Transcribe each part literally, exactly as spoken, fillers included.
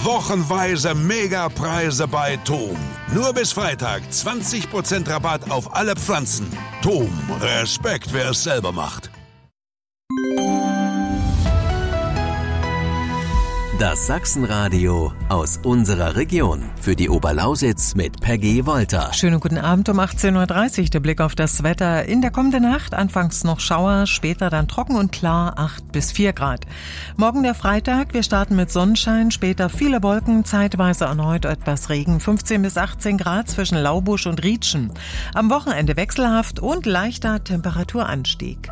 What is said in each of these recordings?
Wochenweise Megapreise bei Thom. Nur bis Freitag zwanzig Prozent Rabatt auf alle Pflanzen. Thom, Respekt, wer es selber macht. Das Sachsenradio aus unserer Region. Für die Oberlausitz mit Peggy Wolter. Schönen guten Abend um achtzehn Uhr dreißig. Der Blick auf das Wetter. In der kommenden Nacht anfangs noch Schauer, später dann trocken und klar, acht bis vier Grad. Morgen der Freitag. Wir starten mit Sonnenschein, später viele Wolken, zeitweise erneut etwas Regen. fünfzehn bis achtzehn Grad zwischen Laubusch und Rietschen. Am Wochenende wechselhaft und leichter Temperaturanstieg.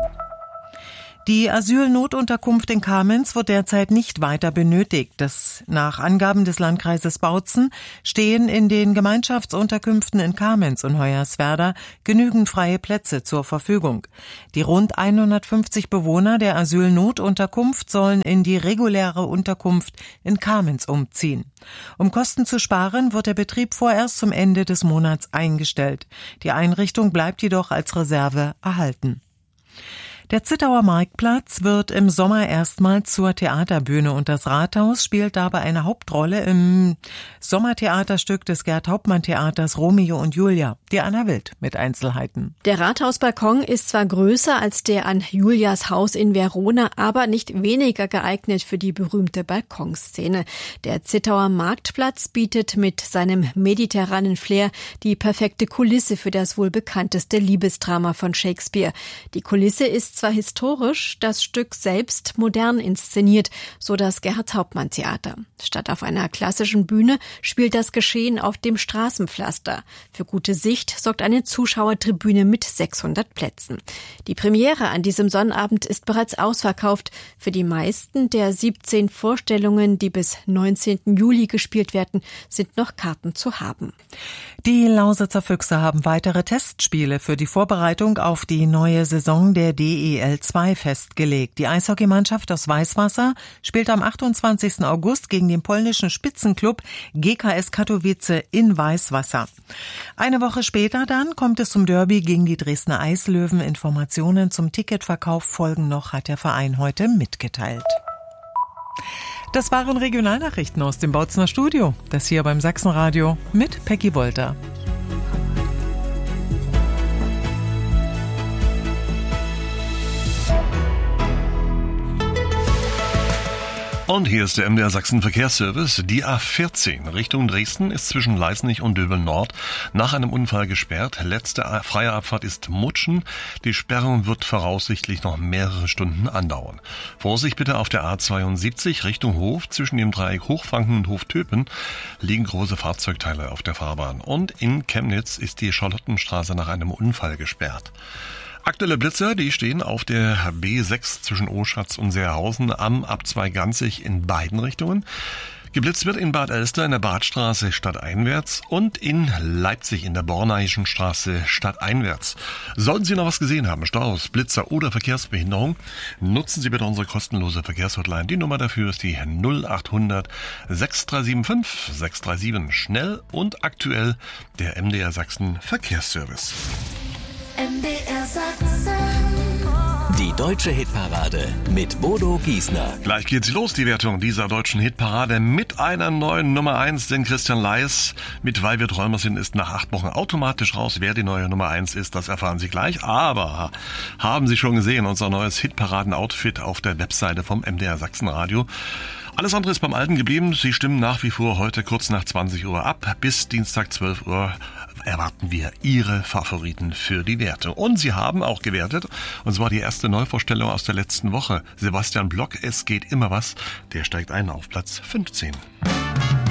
Die Asylnotunterkunft in Kamenz wird derzeit nicht weiter benötigt. Das nach Angaben des Landkreises Bautzen stehen in den Gemeinschaftsunterkünften in Kamenz und Hoyerswerda genügend freie Plätze zur Verfügung. Die rund hundertfünfzig Bewohner der Asylnotunterkunft sollen in die reguläre Unterkunft in Kamenz umziehen. Um Kosten zu sparen, wird der Betrieb vorerst zum Ende des Monats eingestellt. Die Einrichtung bleibt jedoch als Reserve erhalten. Der Zittauer Marktplatz wird im Sommer erstmals zur Theaterbühne und das Rathaus spielt dabei eine Hauptrolle im Sommertheaterstück des Gerd-Hauptmann-Theaters Romeo und Julia. Diana Wild mit Einzelheiten. Der Rathausbalkon ist zwar größer als der an Julias Haus in Verona, aber nicht weniger geeignet für die berühmte Balkonszene. Der Zittauer Marktplatz bietet mit seinem mediterranen Flair die perfekte Kulisse für das wohl bekannteste Liebesdrama von Shakespeare. Die Kulisse ist zwar historisch, das Stück selbst modern inszeniert, so das Gerd-Hauptmann-Theater. Statt auf einer klassischen Bühne spielt das Geschehen auf dem Straßenpflaster. Für gute Sicht sorgt eine Zuschauertribüne mit sechshundert Plätzen. Die Premiere an diesem Sonnabend ist bereits ausverkauft. Für die meisten der siebzehn Vorstellungen, die bis neunzehnten Juli gespielt werden, sind noch Karten zu haben. Die Lausitzer Füchse haben weitere Testspiele für die Vorbereitung auf die neue Saison der D E L zwei festgelegt. Die Eishockeymannschaft aus Weißwasser spielt am achtundzwanzigsten August gegen den polnischen Spitzenklub G K S Katowice in Weißwasser. Eine Woche später dann kommt es zum Derby gegen die Dresdner Eislöwen. Informationen zum Ticketverkauf folgen noch, hat der Verein heute mitgeteilt. Das waren Regionalnachrichten aus dem Bautzener Studio. Das hier beim Sachsenradio mit Peggy Wolter. Und hier ist der M D R Sachsen Verkehrsservice. Die A vierzehn Richtung Dresden ist zwischen Leißnich und Döbel Nord nach einem Unfall gesperrt. Letzte freie Abfahrt ist Mutschen. Die Sperrung wird voraussichtlich noch mehrere Stunden andauern. Vorsicht bitte auf der A zweiundsiebzig Richtung Hof. Zwischen dem Dreieck Hochfranken und Hoftöpen liegen große Fahrzeugteile auf der Fahrbahn. Und in Chemnitz ist die Charlottenstraße nach einem Unfall gesperrt. Aktuelle Blitzer, die stehen auf der B sechs zwischen Oschatz und Seerhausen am Abzweig-Ganzig in beiden Richtungen. Geblitzt wird in Bad Elster in der Badstraße stadteinwärts und in Leipzig in der Borneichen Straße stadteinwärts. Sollten Sie noch was gesehen haben, Staus, Blitzer oder Verkehrsbehinderung, nutzen Sie bitte unsere kostenlose Verkehrshotline. Die Nummer dafür ist die null achthundert sechs drei sieben fünf sechs drei sieben. Schnell und aktuell der M D R Sachsen Verkehrsservice. M D R Sachsen. Die deutsche Hitparade mit Bodo Giesner. Gleich geht's los, die Wertung dieser deutschen Hitparade mit einer neuen Nummer eins, denn Christian Leis mit Weil wir Träumer sind ist nach acht Wochen automatisch raus. Wer die neue Nummer eins ist, das erfahren Sie gleich. Aber haben Sie schon gesehen, unser neues Hitparaden-Outfit auf der Webseite vom M D R Sachsenradio. Alles andere ist beim Alten geblieben. Sie stimmen nach wie vor heute kurz nach zwanzig Uhr ab. Bis Dienstag zwölf Uhr erwarten wir Ihre Favoriten für die Werte. Und Sie haben auch gewertet, und zwar die erste Neuvorstellung aus der letzten Woche. Sebastian Block, Es geht immer was, der steigt ein auf Platz fünfzehn.